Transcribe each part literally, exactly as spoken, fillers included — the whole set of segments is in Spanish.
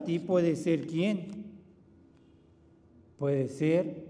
ti puede ser quién. Puede ser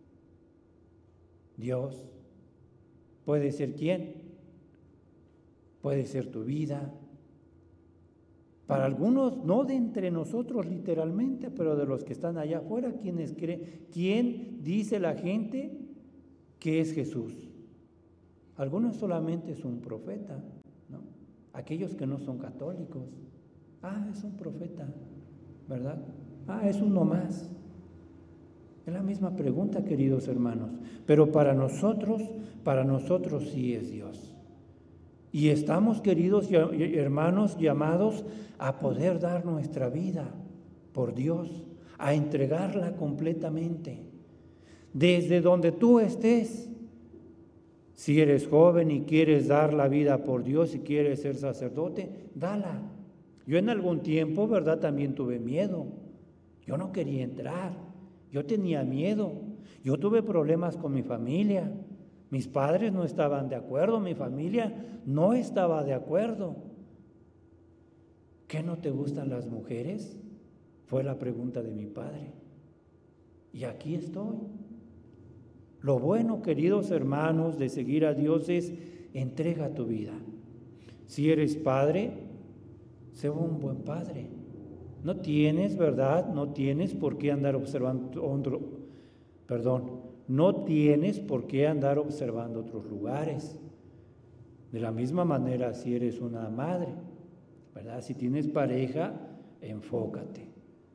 Dios. Puede ser quién. Puede ser tu vida. Para algunos, no de entre nosotros literalmente, pero de los que están allá afuera, ¿quiénes creen? ¿Quién dice la gente que es Jesús? Algunos solamente es un profeta, ¿no? Aquellos que no son católicos. Ah, es un profeta, ¿verdad? Ah, es uno más. Es la misma pregunta, queridos hermanos. Pero para nosotros, para nosotros sí es Dios. Y estamos, queridos hermanos, llamados a poder dar nuestra vida por Dios, a entregarla completamente. Desde donde tú estés, si eres joven y quieres dar la vida por Dios y quieres ser sacerdote, dala. Yo en algún tiempo, ¿verdad?, también tuve miedo. Yo no quería entrar, yo tenía miedo, yo tuve problemas con mi familia. Mis padres no estaban de acuerdo, mi familia no estaba de acuerdo. ¿Qué no te gustan las mujeres? Fue la pregunta de mi padre. Y aquí estoy. Lo bueno, queridos hermanos, de seguir a Dios es entrega tu vida. Si eres padre, sé un buen padre. No tienes, ¿verdad? No tienes por qué andar observando, perdón, no tienes por qué andar observando otros lugares. De la misma manera, si eres una madre, ¿verdad? Si tienes pareja, enfócate.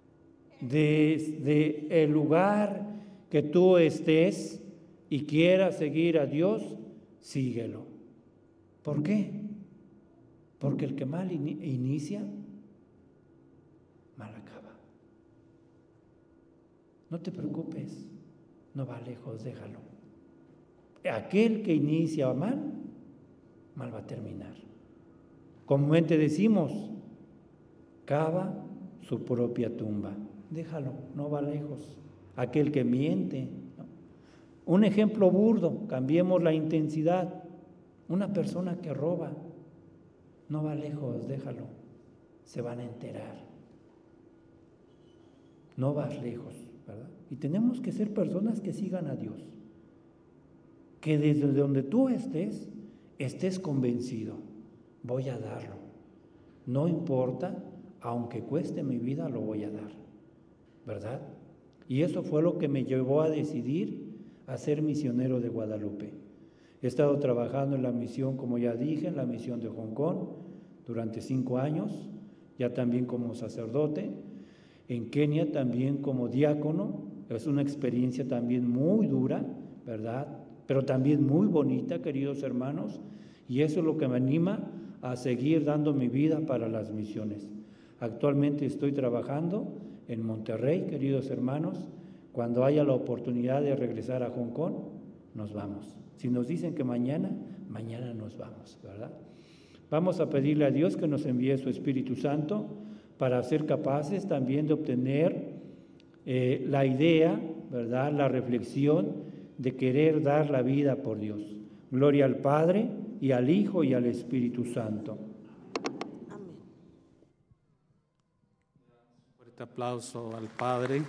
Desde el lugar que tú estés y quieras seguir a Dios, síguelo. ¿Por qué? Porque el que mal inicia, mal acaba. No te preocupes, no va lejos, déjalo. Aquel que inicia mal, mal va a terminar. Comúnmente decimos, cava su propia tumba. Déjalo, no va lejos. Aquel que miente, ¿no? Un ejemplo burdo, cambiemos la intensidad. Una persona que roba, no va lejos, déjalo. Se van a enterar. No vas lejos, ¿verdad? Y tenemos que ser personas que sigan a Dios. Que desde donde tú estés, estés convencido. Voy a darlo. No importa, aunque cueste mi vida, lo voy a dar, ¿verdad? Y eso fue lo que me llevó a decidir a ser misionero de Guadalupe. He estado trabajando en la misión, como ya dije, en la misión de Hong Kong durante cinco años, ya también como sacerdote. En Kenia también como diácono. Es una experiencia también muy dura, ¿verdad? Pero también muy bonita, queridos hermanos. Y eso es lo que me anima a seguir dando mi vida para las misiones. Actualmente estoy trabajando en Monterrey, queridos hermanos. Cuando haya la oportunidad de regresar a Hong Kong, nos vamos. Si nos dicen que mañana, mañana nos vamos, ¿verdad? Vamos a pedirle a Dios que nos envíe su Espíritu Santo para ser capaces también de obtener eh, la idea, ¿verdad?, la reflexión de querer dar la vida por Dios. Gloria al Padre, y al Hijo, y al Espíritu Santo. Amén. Un fuerte aplauso al Padre.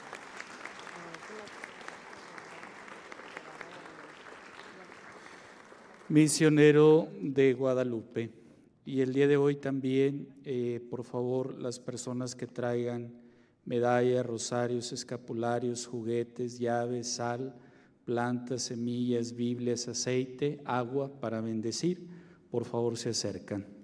Misionero de Guadalupe. Y el día de hoy también, eh, por favor, las personas que traigan medallas, rosarios, escapularios, juguetes, llaves, sal, plantas, semillas, Biblias, aceite, agua para bendecir, por favor se acercan.